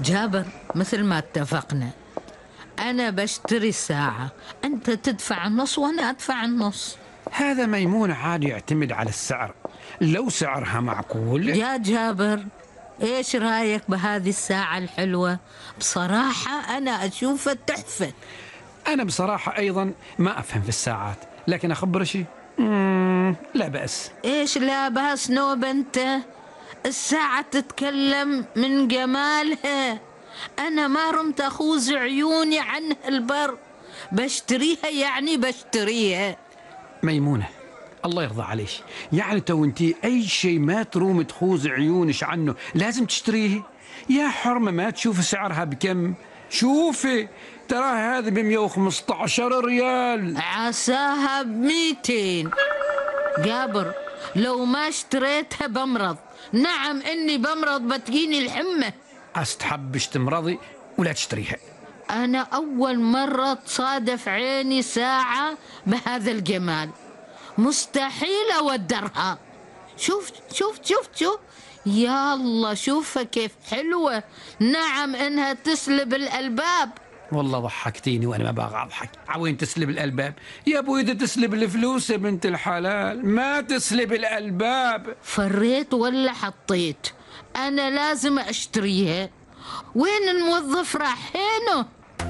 جابر، مثل ما اتفقنا، أنا بشتري الساعة، أنت تدفع النص وأنا أدفع النص. هذا ميمون عادي يعتمد على السعر، لو سعرها معقول. يا جابر، إيش رأيك بهذه الساعة الحلوة؟ بصراحة أنا أشوفها تحفة. أنا بصراحة أيضا ما أفهم في الساعات، لكن أخبر شيء لا بأس. إيش لا بأس نوب أنت؟ الساعة تتكلم من جمالها. أنا ما رمت أخوز عيوني عن البر، بشتريها يعني بشتريها. ميمونة الله يرضى عليش، يعني تو انتي أي شيء ما تروم تخوز عيونش عنه لازم تشتريه؟ يا حرمة ما تشوف سعرها بكم؟ شوفي ترى هذا ب115 ريال، عساها ب200. جابر، لو ما اشتريتها بمرض. نعم إني بمرض، بتجيني الحمى. أستحبش تمرضي ولا تشتريها. أنا أول مرة تصادف عيني ساعة بهذا الجمال، مستحيل أودرها. شوف شوف شوف شوف، يا الله شوفها كيف حلوة. نعم إنها تسلب الألباب. والله ضحكتيني وأنا ما باغى أضحك. عوين تسلب الألباب يا أبوي؟ إذا تسلب الفلوس يا بنت الحلال، ما تسلب الألباب. فريت ولا حطيت؟ أنا لازم أشتريها. وين الموظف راح؟ هينه.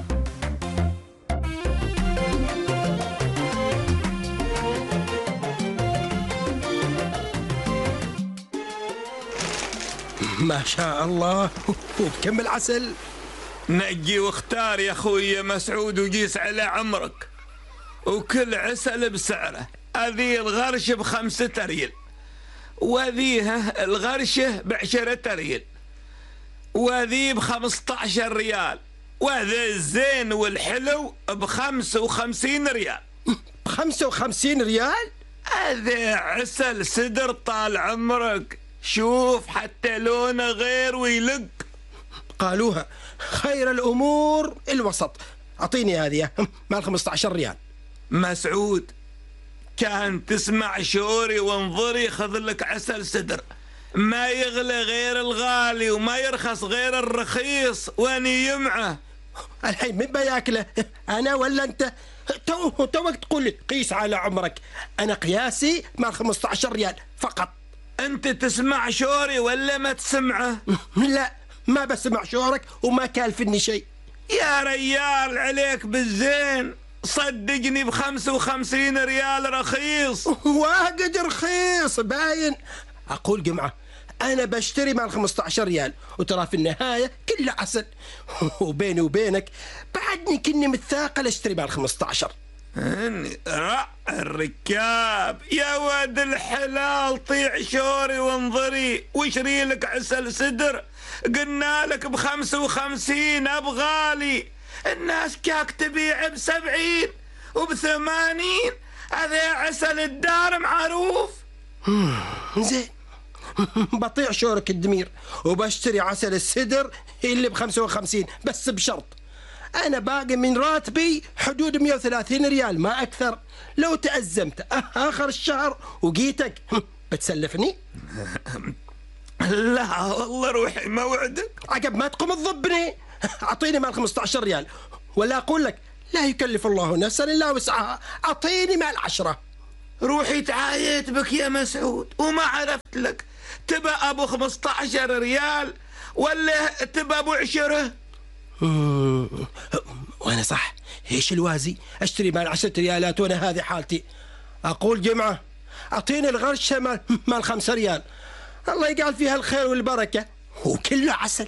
ما شاء الله، وبكم العسل؟ نجي واختار يا خوي مسعود وقيس على عمرك، وكل عسل بسعره. هذه الغرشة ب5 ريال، وذيه الغرشة ب10 ريال، وذي ب15 ريال، وهذا الزين والحلو ب55 ريال. ب55 ريال؟ هذا عسل سدر طال عمرك، شوف حتى لونه غير ويلق. قالوها خير الأمور الوسط. أعطيني هذه مال 15 ريال. مسعود، كان تسمع شوري وانظري، خذ لك عسل سدر، ما يغلى غير الغالي وما يرخص غير الرخيص، واني يمعه. الحين من بياكله، أنا ولا أنت؟ توك تقول لي قيس على عمرك. أنا قياسي مال 15 ريال فقط. أنت تسمع شوري ولا ما تسمعه؟ لا، ما بسمع شورك وما كالفني شيء. يا ريال عليك بالزين، صدقني ب55 ريال رخيص. واجد رخيص باين. أقول جمعة، أنا بشتري مال 15 ريال، وترى في النهاية كله عسل. وبيني وبينك بعدني كني متثاقل اشتري مال 15. رع الركاب يا واد الحلال، طيع شوري وانظري واشري لك عسل سدر. قلنا لك ب55 أبغالي، الناس كاك تبيع ب70 وب80. هذا عسل الدار معروف. زين، بطيع شورك الدمير وبشتري عسل السدر اللي ب55، بس بشرط أنا باقي من راتبي حدود 130 ريال ما أكثر. لو تأزمت آخر الشهر وجيتك بتسلفني؟ لا والله روحي موعدك. عقب ما تقوم تضبني أعطيني مال 15 ريال، ولا أقول لك لا يكلف الله نفسا إلا وسعها، أعطيني مال 10. روحي تعايت بك يا مسعود وما عرفت لك، تبى أبو 15 ريال ولا تبى أبو 10؟ وأنا صح، إيش الوازي أشتري مال 10 ريالات وأنا هذه حالتي. أقول جمعة أعطيني الغرشة مال 5 ريال، الله يجعل فيها الخير والبركة وكله عسل.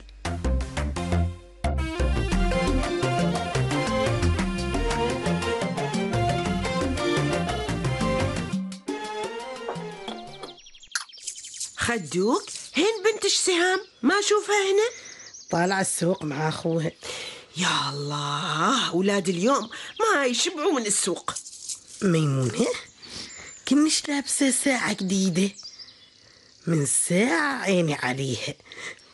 خدوك هين بنت سهام، ما أشوفها هنا؟ طالع السوق مع أخوها. يا الله، أولاد اليوم ما يشبعوا من السوق. ميمونة كنش لابسة ساعة جديدة، من ساعة عيني عليها،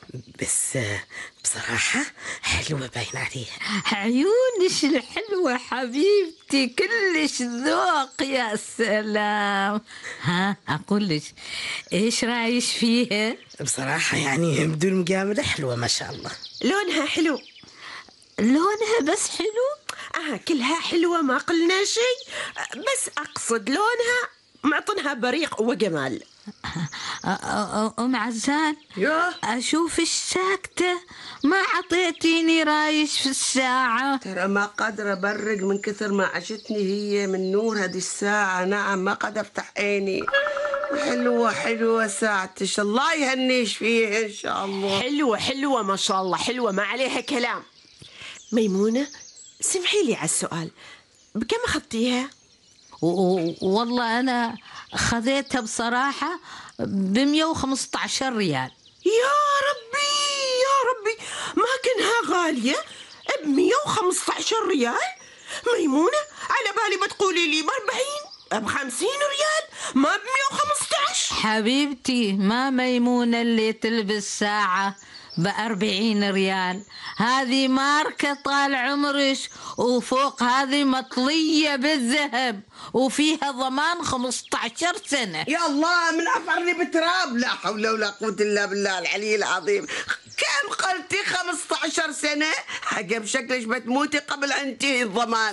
بس بصراحة حلوة باين عليها. عيونش الحلوة حبيبتي، كلش ذوق. يا سلام. ها أقولش إيش رايش فيها؟ بصراحة يعني بدون مجاملة حلوة ما شاء الله. لونها حلو. لونها بس حلو؟ كلها حلوة ما قلنا شيء، بس أقصد لونها معطنها بريق وجمال. أم عزان، ياه أشوفش ساكتة، ما عطيتيني رايش في الساعة. ترى ما قادر أبرق من كثر ما عشتني هي من نور هذه الساعة. نعم ما قادر أفتح عيني. حلوة ساعتش، الله يهنيش فيها إن شاء الله. حلوة ما شاء الله، حلوة ما عليها كلام. ميمونة سمحي لي على السؤال، بكم أخذتيها؟ والله أنا خذيتها بصراحة ب115 ريال. يا ربي ما كانها غالية ب115 ريال. ميمونة على بالي بتقولي لي ب40 ب50 ريال، ما ب115. حبيبتي ما ميمونة اللي تلبس ساعة ب40 ريال، هذه ماركة طال عمرش، وفوق هذه مطلية بالذهب وفيها ضمان 15 سنة. يا الله من عفرني بتراب، لا حول ولا قوة إلا بالله العلي العظيم. كم قلتي 15 سنة؟ عقب شكلش بتموتي قبل أن ينتهي الضمان.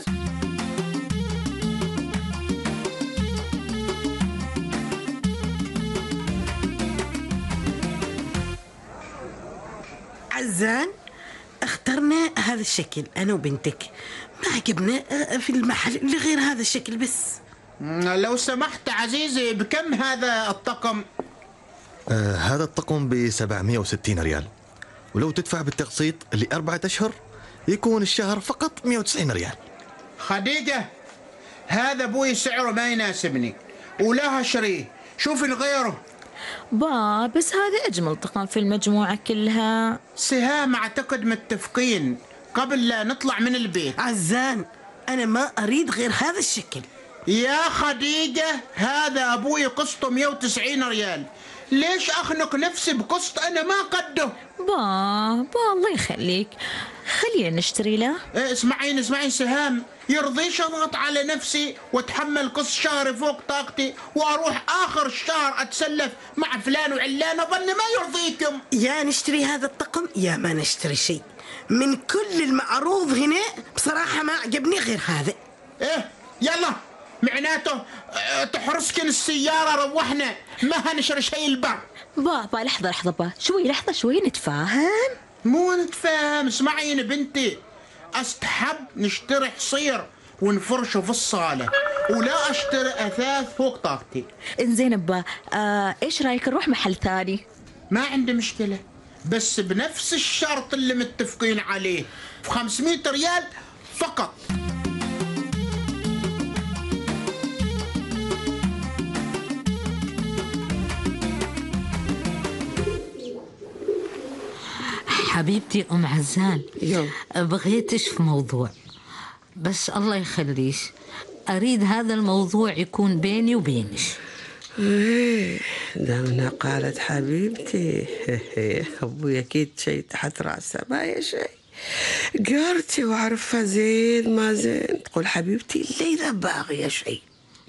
عزان اخترنا هذا الشكل أنا وبنتك، ما عجبنا في المحل اللي غير هذا الشكل بس. لو سمحت عزيزي، بكم هذا الطقم؟ هذا الطقم ب760 ريال، ولو تدفع بالتقسيط ل4 أشهر يكون الشهر فقط 190 ريال. خديجة هذا ابوي سعره ما يناسبني ولا هشريه، شوف غيره. بس هذا أجمل طقم في المجموعة كلها. سهام اعتقد متفقين قبل لا نطلع من البيت. عزان أنا ما أريد غير هذا الشكل. يا خديجة هذا أبوي قسطه 190 ريال، ليش أخنق نفسي بقسط أنا ما قده؟ الله يخليك، خلينا نشتري له. اسمعين سهام، يرضيش أضغط على نفسي وأتحمل قسط شهري فوق طاقتي وأروح آخر الشهر أتسلف مع فلان وعلان؟ أظن ما يرضيكم. يا نشتري هذا الطقم يا ما نشتري شيء من كل المعروض هنا. بصراحة ما عجبني غير هذا. يلا معناته تحرسكن السيارة، روحنا ما هنشر شيء البعض. بابا لحظة شوي نتفاهم. مو نتفاهم، اسمعين بنتي، استحب نشتري حصير ونفرشه في الصالة ولا اشتري اثاث فوق طاقتي. انزين بابا، ايش رايك نروح محل ثاني؟ ما عندي مشكلة، بس بنفس الشرط اللي متفقين عليه، في 500 ريال فقط. حبيبتي أم عزان، بغيتش في موضوع، بس الله يخليش أريد هذا الموضوع يكون بيني وبينش. دامنا قالت حبيبتي أبوي أكيد شيء تحت رأسه، ما هي شيء قارتي وعرفها زين ما زين، تقول حبيبتي إلا إذا باغية شيء.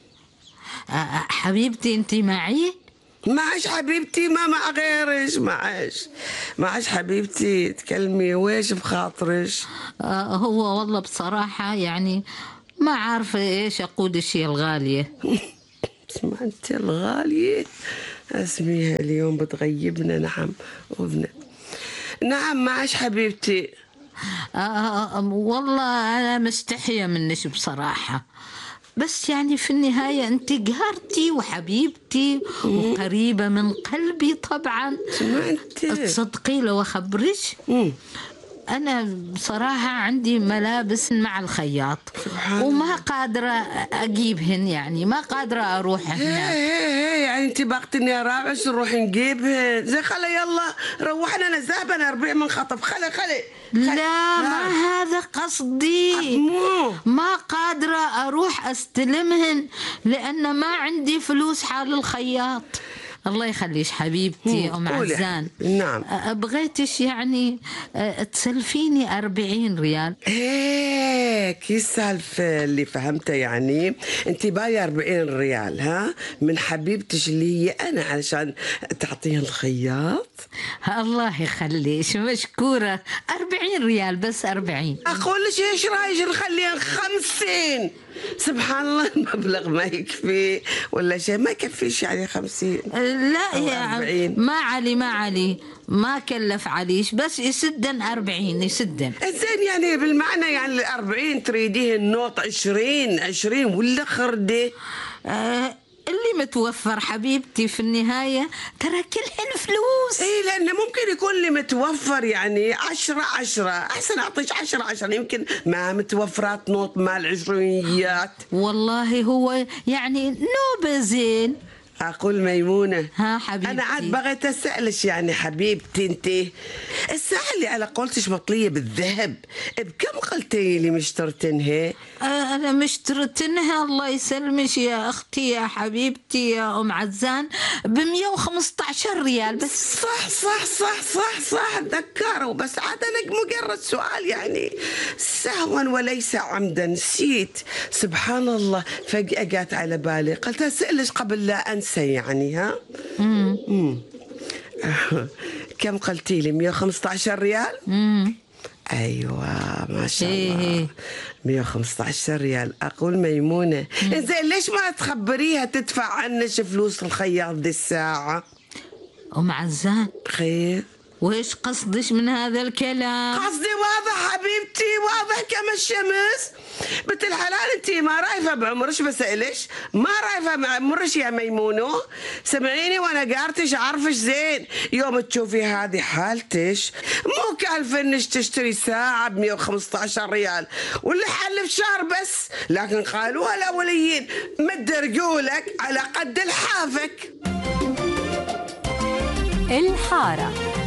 حبيبتي أنت معي؟ معش حبيبتي، ما مع غيرش، معش حبيبتي، تكلمي ويش بخاطرش. هو والله بصراحة يعني ما عارفة إيش أقول الشيء الغالية. اسمع أنت الغالية اسميها اليوم بتغيبنا. نعم وابنك. نعم معش حبيبتي. والله أنا مستحية منش بصراحة، بس يعني في النهاية أنت قهرتي وحبيبتي وقريبة من قلبي طبعا. تصدقي لو أخبرش، أنا بصراحة عندي ملابس مع الخياط وما قادرة أجيبهن، يعني ما قادرة أروح هناك. يعني أنت باقتني يا رابعش نروح نجيبهن زي خلي يلا روحنا نزابة نربيع من خطف. خلي لا ما هذا قصدي، ما قادرة أروح أستلمهن لأن ما عندي فلوس حال الخياط. الله يخليش حبيبتي أم قولي. عزان. نعم. بغيتش يعني تسلفيني 40 ريال. هيك السالفة اللي فهمتها، يعني انت باية 40 ريال ها من حبيبتش اللي هي انا علشان تعطيها الخياط. الله يخليش، مشكورة. 40 ريال بس، 40. اقول لك ايش رايك نخليها 50؟ سبحان الله المبلغ ما يكفي ولا شيء، ما يكفيش يعني 50. لا يا 40. ما علي ما كلف عليش، بس يسدن 40 يسدن. زين يعني بالمعنى يعني ال 40 تريديه النوط 20 ولا خردة؟ اللي متوفر حبيبتي في النهاية ترى كلهن فلوس. ايه لانه ممكن يكون لي متوفر يعني 10 احسن اعطيك 10 يمكن ما متوفرات نوط مال عشرينيات. والله هو يعني نوبة زين. اقول ميمونة، ها حبيبتي، انا عاد بغيت اسالش يعني حبيبتي انت الساعة اللي على قولتش مطلية بالذهب بكم قلتي لي مشترتنها؟ أنا مشترتنها الله يسلمش يا أختي يا حبيبتي يا أم عزان ب115 ريال بس. صح ذكروا، بس عاد أنا مجرد سؤال يعني سهوا وليس عمدا، نسيت. سبحان الله فجأة جات على بالي قلت أسألش قبل لا أنسى يعني. ها كم قلتي لي؟ 115 ريال؟ ايوه ما شاء الله. 115 ريال. اقول ميمونه، زين ليش ما تخبريها تدفع عنش فلوس الخياط دي الساعه؟ ام عزان خير، وإيش قصدش من هذا الكلام؟ قصدي واضح حبيبتي، واضح كما الشمس. بنت الحلال انت ما رايفه بعمرش، بسألش ما رايفه بعمرش يا ميمونو. سمعيني وانا قارتش عارفش زين، يوم تشوفي هذه حالتش مو كالفه انش تشتري ساعه ب115 ريال واللي حل في شهر بس، لكن قالوها الاوليين مد رجولك على قد لحافك. الحارة.